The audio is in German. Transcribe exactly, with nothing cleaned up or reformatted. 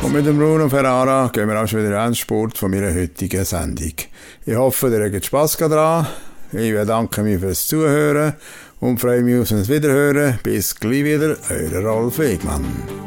Und mit dem Bruno Ferrara gehen wir auch schon wieder ans Sport von meiner heutigen Sendung. Ich hoffe, ihr habt Spass daran. Ich bedanke mich fürs Zuhören und freue mich aufs Wiederhören. Bis gleich wieder, euer Rolf Wegmann.